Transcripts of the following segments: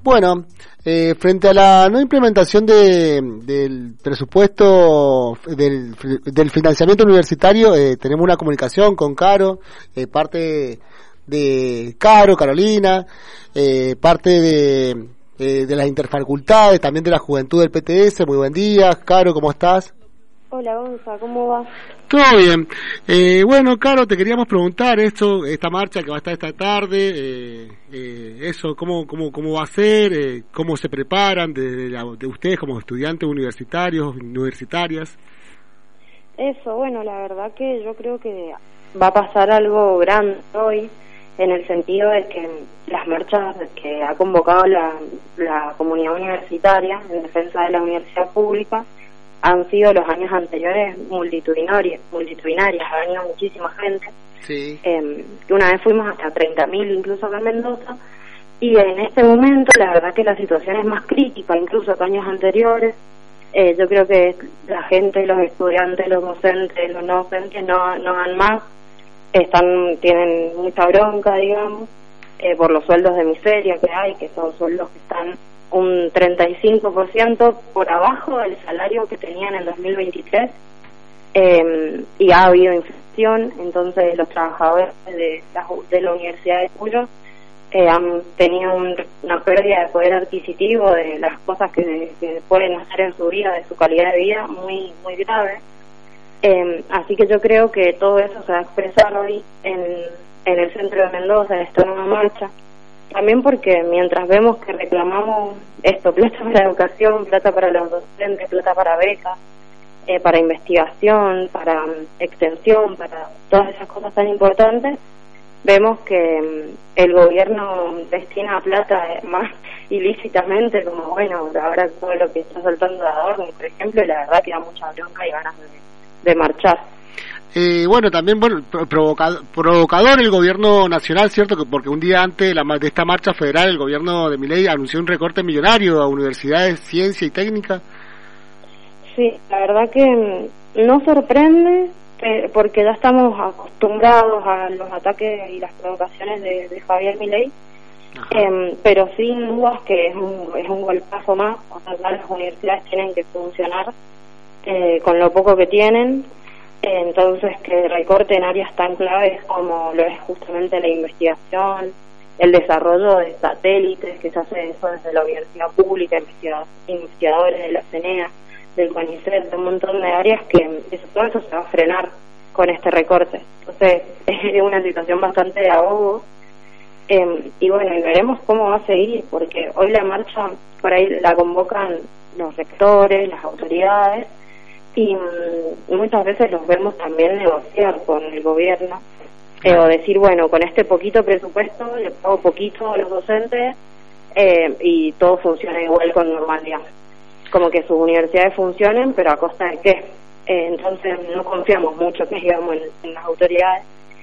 Bueno, frente a la no implementación del presupuesto del financiamiento universitario, tenemos una comunicación con Caro, parte de Caro, Carolina, parte de las interfacultades, también de la juventud del PTS. Muy buen día, Caro, ¿cómo estás? Hola, Gonza, ¿cómo vas? Todo bien. Bueno, Caro, te queríamos preguntar esta marcha que va a estar esta tarde, ¿cómo va a ser? ¿Cómo se preparan de ustedes como estudiantes universitarias? Eso, bueno, la verdad que yo creo que va a pasar algo grande hoy, en el sentido de que las marchas que ha convocado la comunidad universitaria en defensa de la universidad pública han sido los años anteriores multitudinarias, ha venido muchísima gente. Sí. Una vez fuimos hasta 30.000 incluso acá en Mendoza, y en este momento la verdad que la situación es más crítica incluso que años anteriores. Yo creo que la gente, los estudiantes, los docentes, los no docentes no van más, tienen mucha bronca, digamos, por los sueldos de miseria que hay, que son sueldos que están un 35% por abajo del salario que tenían en 2023, y ha habido inflación. Entonces los trabajadores de la Universidad de Cuyo han tenido una pérdida de poder adquisitivo de las cosas que pueden hacer en su vida, de su calidad de vida, muy muy grave. Así que yo creo que todo eso se va a expresar hoy en el centro de Mendoza, en esta nueva marcha. También porque mientras vemos que reclamamos plata para educación, plata para los docentes, plata para becas, para investigación, para extensión, para todas esas cosas tan importantes, vemos que el gobierno destina plata más ilícitamente, como bueno, ahora todo lo que está soltando de Adorno, por ejemplo, y la verdad que da mucha bronca y ganas de marchar. Bueno, también provocador el gobierno nacional, ¿cierto? Porque un día antes de esta marcha federal el gobierno de Milei anunció un recorte millonario a universidades, ciencia y técnica. Sí, la verdad que no sorprende, porque ya estamos acostumbrados a los ataques y las provocaciones de Javier Milei, pero sin dudas que es un golpazo más. O sea, las universidades tienen que funcionar con lo poco que tienen. Entonces, que recorten áreas tan claves como lo es justamente la investigación, el desarrollo de satélites, que se hace eso desde la universidad pública, investigadores de la CENEA, del CONICET, de un montón de áreas, que todo eso se va a frenar con este recorte. Entonces, es una situación bastante de ahogo, y bueno, y veremos cómo va a seguir, porque hoy la marcha, por ahí la convocan los rectores, las autoridades, y muchas veces los vemos también negociar con el gobierno, o decir, bueno, con este poquito presupuesto le pago poquito a los docentes, y todo funciona igual con normalidad, como que sus universidades funcionen, pero a costa de qué. Entonces no confiamos mucho, que digamos, en las autoridades,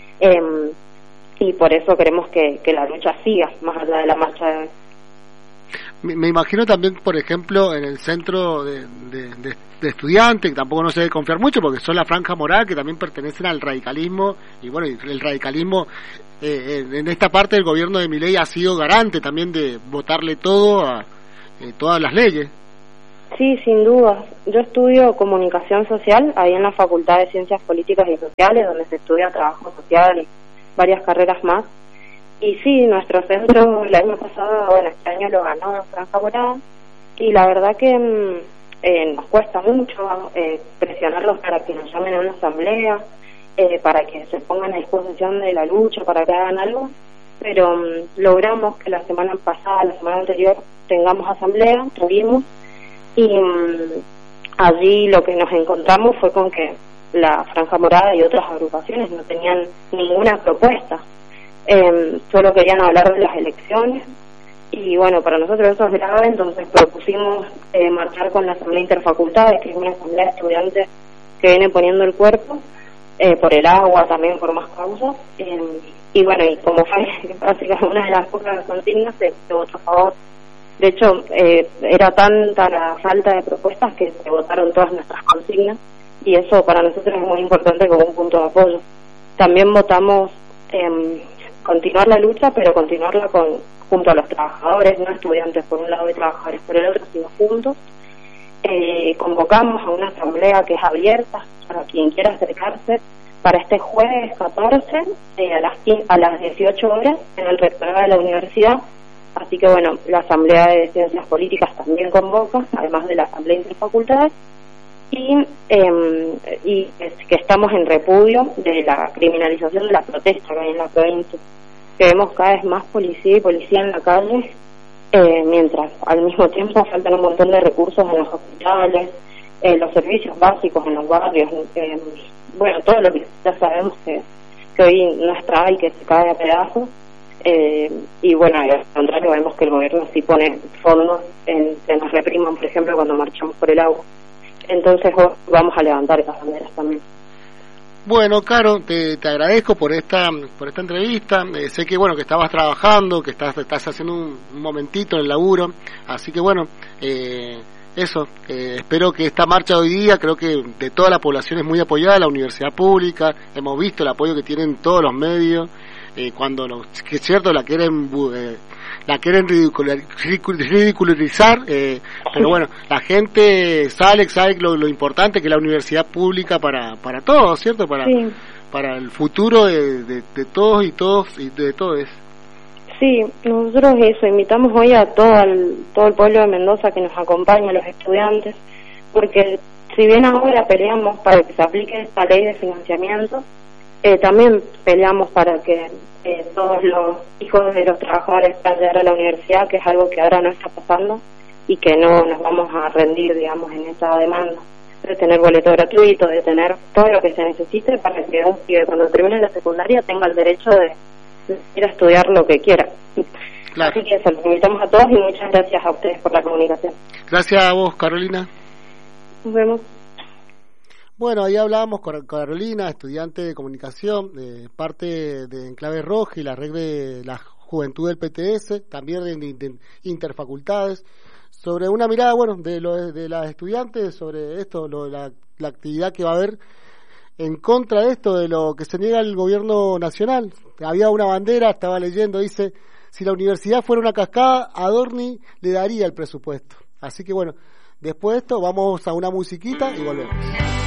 y por eso queremos que la lucha siga más allá de la marcha de hoy. Me imagino también, por ejemplo, en el centro de estudiantes, que tampoco no se debe confiar mucho, porque son la franja moral, que también pertenecen al radicalismo, y bueno, el radicalismo en esta parte del gobierno de Milei ha sido garante también de votarle todo a todas las leyes. Sí, sin duda. Yo estudio comunicación social ahí en la Facultad de Ciencias Políticas y Sociales, donde se estudia trabajo social y varias carreras más. Y sí, nuestro centro el año pasado, bueno, este año lo ganó Franja Morada, y la verdad que nos cuesta mucho presionarlos para que nos llamen a una asamblea, para que se pongan a disposición de la lucha, para que hagan algo, pero logramos que la semana anterior, tengamos asamblea, tuvimos, y allí lo que nos encontramos fue con que la Franja Morada y otras agrupaciones no tenían ninguna propuesta. Solo querían hablar de las elecciones, y bueno, para nosotros eso es grave. Entonces propusimos marchar con la Asamblea Interfacultades, que es una asamblea de estudiantes que viene poniendo el cuerpo por el agua, también por más causas, y bueno, y como fue básicamente una de las pocas consignas, se votó a favor. De hecho, era tanta la falta de propuestas que se votaron todas nuestras consignas, y eso para nosotros es muy importante como un punto de apoyo. También votamos continuar la lucha, pero continuarla junto a los trabajadores, no estudiantes por un lado y trabajadores por el otro, sino juntos. Convocamos a una asamblea que es abierta para quien quiera acercarse para este jueves 14 a las 18 horas en el rectorado de la universidad. Así que bueno, la Asamblea de Ciencias Políticas también convoca, además de la Asamblea Interfacultades, y que estamos en repudio de la criminalización de la protesta que hay en la provincia, que vemos cada vez más policía y policía en la calle, mientras al mismo tiempo faltan un montón de recursos en los hospitales, los servicios básicos en los barrios, bueno, todo lo que ya sabemos que hoy no está y que se cae a pedazos. Y bueno, al contrario, vemos que el gobierno sí pone fondos que nos repriman, por ejemplo, cuando marchamos por el agua. Entonces vamos a levantar esas banderas también. Bueno, Caro, te agradezco por esta entrevista. Sé que bueno que estabas trabajando, que estás haciendo un momentito en el laburo, así que bueno, eso, espero que esta marcha de hoy día, creo que de toda la población es muy apoyada, la universidad pública, hemos visto el apoyo que tienen todos los medios, cuando que es cierto la quieren ridiculizar, pero bueno, la gente sabe lo importante que es la universidad pública para todos, ¿cierto? Para el futuro de todos y de todos. Sí, nosotros eso, invitamos hoy a todo el pueblo de Mendoza que nos acompaña, a los estudiantes, porque si bien ahora peleamos para que se aplique esta ley de financiamiento, también peleamos para que todos los hijos de los trabajadores puedan llegar a la universidad, que es algo que ahora no está pasando, y que no nos vamos a rendir, digamos, en esa demanda de tener boleto gratuito, de tener todo lo que se necesite para que un pibe cuando termine la secundaria tenga el derecho de ir a estudiar lo que quiera. Claro. Así que eso, los invitamos a todos y muchas gracias a ustedes por la comunicación. Gracias a vos, Carolina. Nos vemos. Bueno, ahí hablábamos con Carolina, estudiante de comunicación, parte de Enclave Roja y la red de la juventud del PTS, también de interfacultades, sobre una mirada, bueno, de las estudiantes sobre esto, la actividad que va a haber en contra de esto, de lo que se niega el gobierno nacional. Había una bandera, estaba leyendo, dice, si la universidad fuera una cascada, Adorni le daría el presupuesto. Así que bueno, después de esto vamos a una musiquita y volvemos.